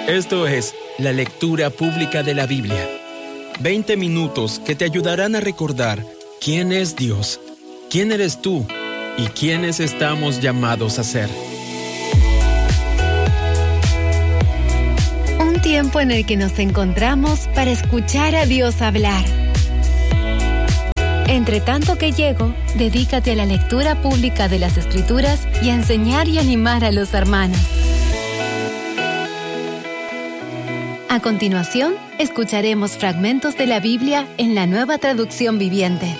Esto es la lectura pública de la Biblia. 20 minutos que te ayudarán a recordar quién es Dios, quién eres tú y quiénes estamos llamados a ser. Un tiempo en el que nos encontramos para escuchar a Dios hablar. Entre tanto que llego, dedícate a la lectura pública de las Escrituras y a enseñar y animar a los hermanos. A continuación, escucharemos fragmentos de la Biblia en la Nueva Traducción Viviente.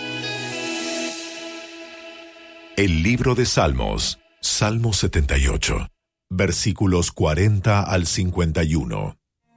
El libro de Salmos, Salmo 78, versículos 40 al 51.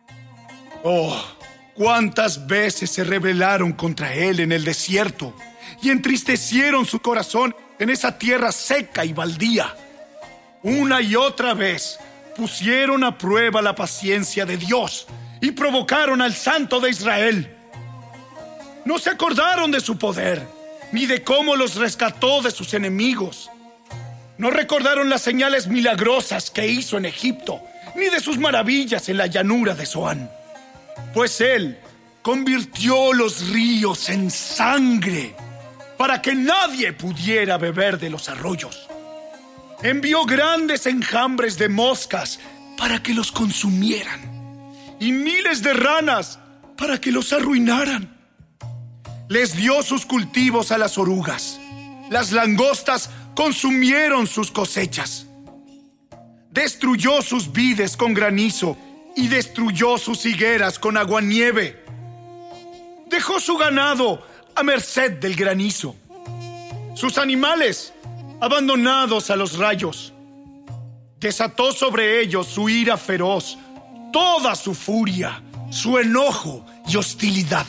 Oh, cuántas veces se rebelaron contra él en el desierto y entristecieron su corazón en esa tierra seca y baldía. Una y otra vez pusieron a prueba la paciencia de Dios y provocaron al Santo de Israel. No se acordaron de su poder, ni de cómo los rescató de sus enemigos. No recordaron las señales milagrosas que hizo en Egipto, ni de sus maravillas en la llanura de Zoán. Pues él convirtió los ríos en sangre para que nadie pudiera beber de los arroyos. Envió grandes enjambres de moscas para que los consumieran y miles de ranas para que los arruinaran. Les dio sus cultivos a las orugas. Las langostas consumieron sus cosechas. Destruyó sus vides con granizo y destruyó sus higueras con aguanieve. Dejó su ganado a merced del granizo, sus animales abandonados a los rayos. Desató sobre ellos su ira feroz, toda su furia, su enojo y hostilidad.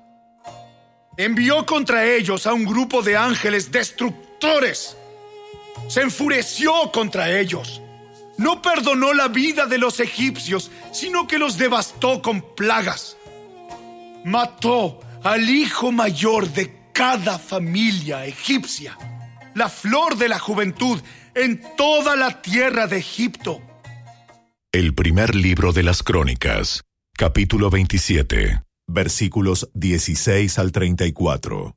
Envió contra ellos a un grupo de ángeles destructores. Se enfureció contra ellos. No perdonó la vida de los egipcios, sino que los devastó con plagas. Mató al hijo mayor de cada familia egipcia, la flor de la juventud en toda la tierra de Egipto. El primer libro de las Crónicas, capítulo 27, versículos 16 al 34.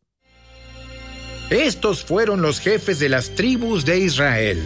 Estos fueron los jefes de las tribus de Israel.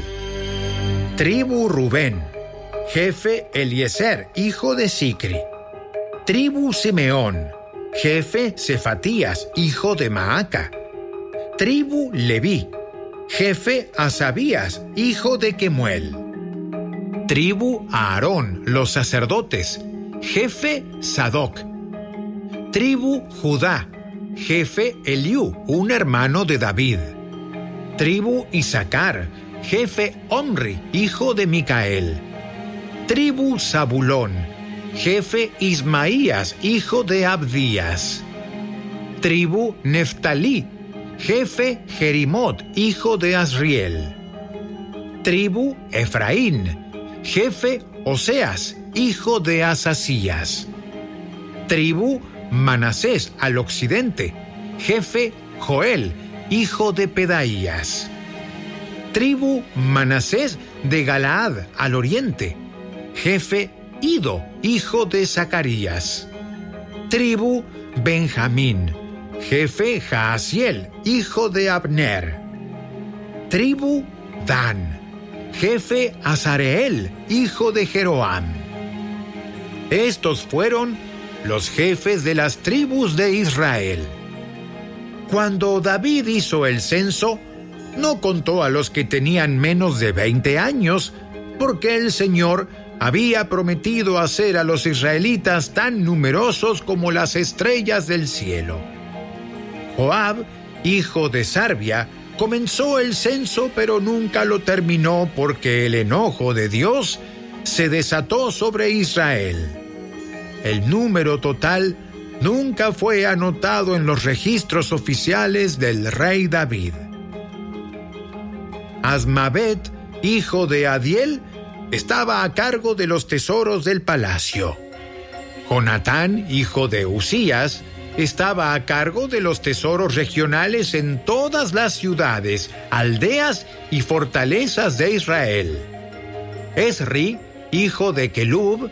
Tribu Rubén, jefe Eliezer, hijo de Sicri. Tribu Simeón, jefe Cefatías, hijo de Maaca. Tribu Leví, jefe Asabías, hijo de Kemuel. Tribu Aarón, los sacerdotes, jefe Sadoc. Tribu Judá, jefe Eliú, un hermano de David. Tribu Isaacar, jefe Omri, hijo de Micael. Tribu Zabulón, jefe Ismaías, hijo de Abdías. Tribu Neftalí, jefe Jerimot, hijo de Asriel. Tribu Efraín, jefe Oseas, hijo de Asasías. Tribu Manasés al occidente, jefe Joel, hijo de Pedaías. Tribu Manasés de Galaad al oriente, jefe Ido, hijo de Zacarías. Tribu Benjamín, jefe Jaasiel, hijo de Abner. Tribu Dan, jefe Azareel, hijo de Jeroam. Estos fueron los jefes de las tribus de Israel. Cuando David hizo el censo, no contó a los que tenían menos de 20 años, porque el Señor había prometido hacer a los israelitas tan numerosos como las estrellas del cielo. Joab, hijo de Sarvia, comenzó el censo, pero nunca lo terminó porque el enojo de Dios se desató sobre Israel. El número total nunca fue anotado en los registros oficiales del rey David. Asmavet, hijo de Adiel, estaba a cargo de los tesoros del palacio. Jonatán, hijo de Usías, estaba a cargo de los tesoros regionales en todas las ciudades, aldeas y fortalezas de Israel. Esri, hijo de Kelub,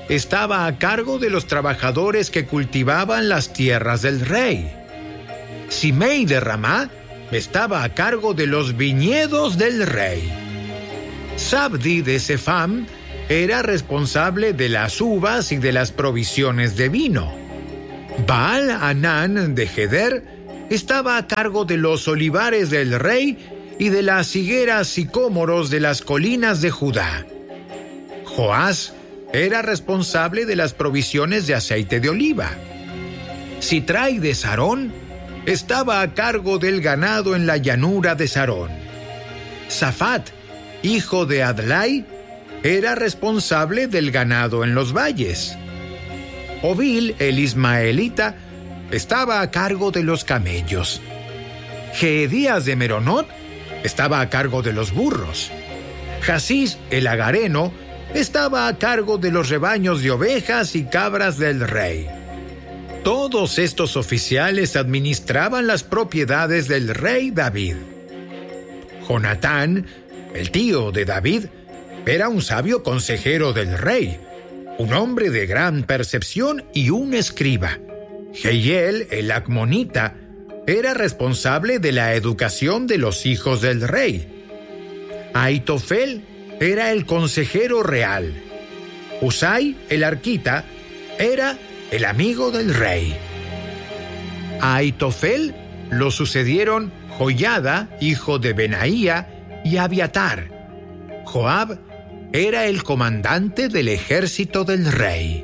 estaba a cargo de los trabajadores que cultivaban las tierras del rey. Simei de Ramá estaba a cargo de los viñedos del rey. Zabdi de Sefam era responsable de las uvas y de las provisiones de vino. Baal Hanán de Geder estaba a cargo de los olivares del rey y de las higueras sicómoros de las colinas de Judá. Joás era responsable de las provisiones de aceite de oliva. Sitrai de Sarón estaba a cargo del ganado en la llanura de Sarón. Safat, hijo de Adlai, era responsable del ganado en los valles. Obil, el ismaelita, estaba a cargo de los camellos. Geedías de Meronot estaba a cargo de los burros. Jasís, el agareno, estaba a cargo de los rebaños de ovejas y cabras del rey. Todos estos oficiales administraban las propiedades del rey David. Jonatán, el tío de David, era un sabio consejero del rey, un hombre de gran percepción y un escriba. Jehiel, el acmonita, era responsable de la educación de los hijos del rey. Aitofel era el consejero real. Usai, el arquita, era el amigo del rey. A Aitofel lo sucedieron Joiada, hijo de Benaía, y Abiatar. Joab era el comandante del ejército del rey.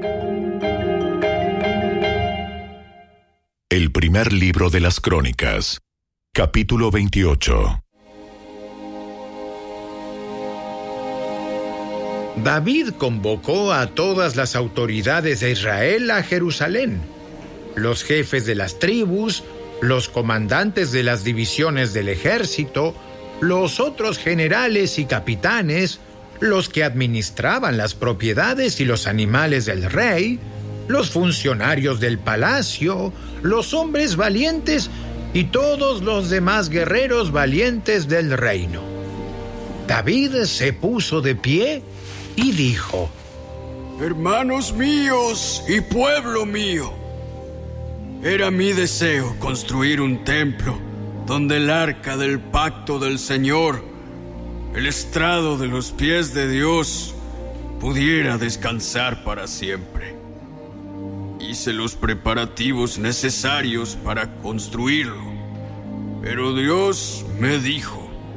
El primer libro de las Crónicas, capítulo 28. David convocó a todas las autoridades de Israel a Jerusalén, los jefes de las tribus, los comandantes de las divisiones del ejército, los otros generales y capitanes, los que administraban las propiedades y los animales del rey, los funcionarios del palacio, los hombres valientes y todos los demás guerreros valientes del reino. David se puso de pie y dijo: Hermanos míos y pueblo mío, era mi deseo construir un templo donde el arca del pacto del Señor, el estrado de los pies de Dios, pudiera descansar para siempre. Hice los preparativos necesarios para construirlo, pero Dios me dijo: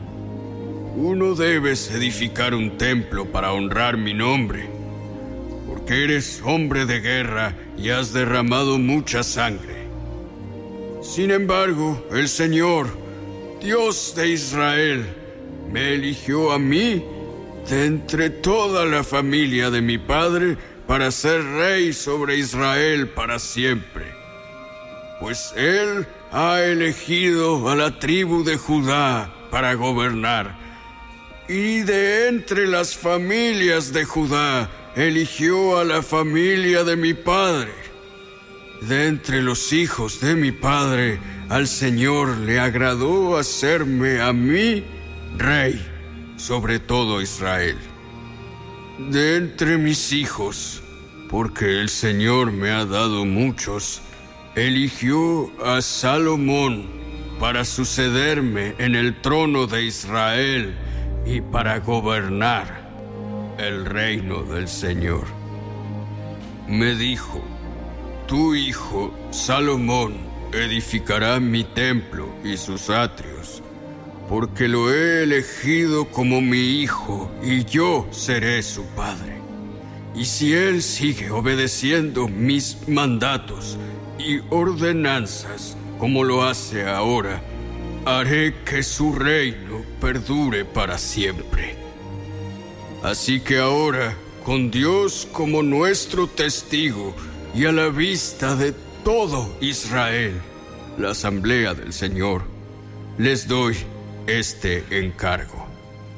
«No debes edificar un templo para honrar mi nombre, porque eres hombre de guerra y has derramado mucha sangre. Sin embargo, el Señor, Dios de Israel, me eligió a mí de entre toda la familia de mi padre para ser rey sobre Israel para siempre. Pues Él ha elegido a la tribu de Judá para gobernar, y de entre las familias de Judá eligió a la familia de mi padre. De entre los hijos de mi padre, al Señor le agradó hacerme a mí rey sobre todo Israel. De entre mis hijos, porque el Señor me ha dado muchos, eligió a Salomón para sucederme en el trono de Israel y para gobernar el reino del Señor. Me dijo: tu hijo Salomón edificará mi templo y sus atrios, porque lo he elegido como mi hijo y yo seré su padre. Y si él sigue obedeciendo mis mandatos y ordenanzas como lo hace ahora, haré que su reino perdure para siempre. Así que ahora, con Dios como nuestro testigo y a la vista de todo Israel, la asamblea del Señor, les doy este encargo.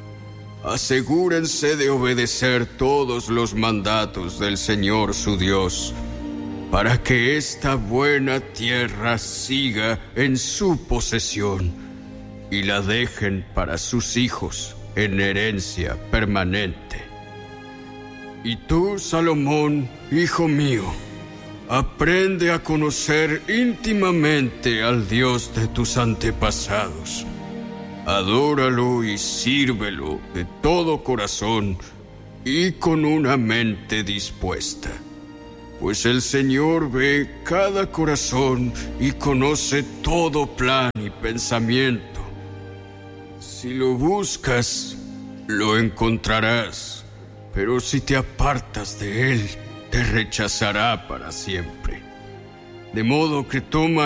Asegúrense de obedecer todos los mandatos del Señor su Dios, para que esta buena tierra siga en su posesión y la dejen para sus hijos en herencia permanente. Y tú, Salomón, hijo mío, aprende a conocer íntimamente al Dios de tus antepasados. Adóralo y sírvelo de todo corazón y con una mente dispuesta. Pues el Señor ve cada corazón y conoce todo plan y pensamiento. Si lo buscas, lo encontrarás, pero si te apartas de Él, te rechazará para siempre. De modo que toma